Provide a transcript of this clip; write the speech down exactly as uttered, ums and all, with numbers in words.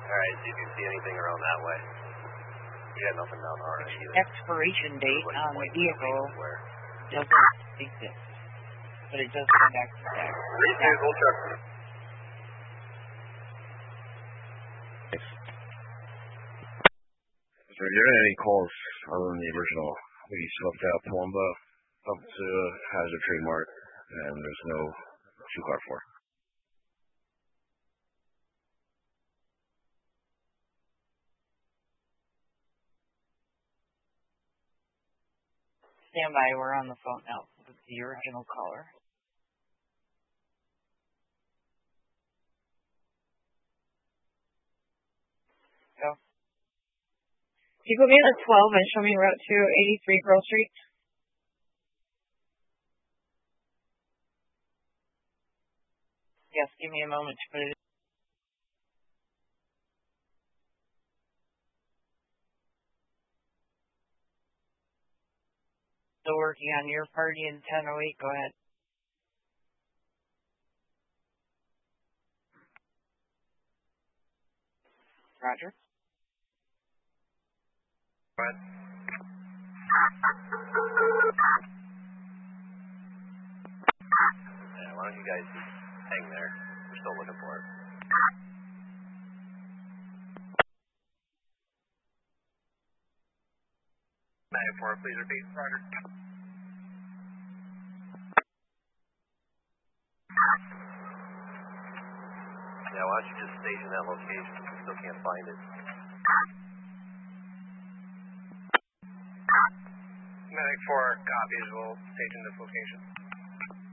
Alright, see if you see anything around that way. You got nothing down our end either. Expiration date on the vehicle doesn't exist. But it does come back to back. We'll check. Is there any calls other than the original? We swept out Palumbo up to Hazard Trademark, and there's no two car four. Stand by, we're on the phone now with the original caller. Go. Can you put me on twelve and show me route to eighty-three Pearl Street? Yes, give me a moment to put it in. Still working on your party in ten oh eight, go ahead. Roger. Go ahead. Yeah, why don't you guys just hang there? We're still looking for it. nine four, please repeat. Roger. Yeah, why don't you just station that location? We still can't find it. Medic four copies. We'll station this location.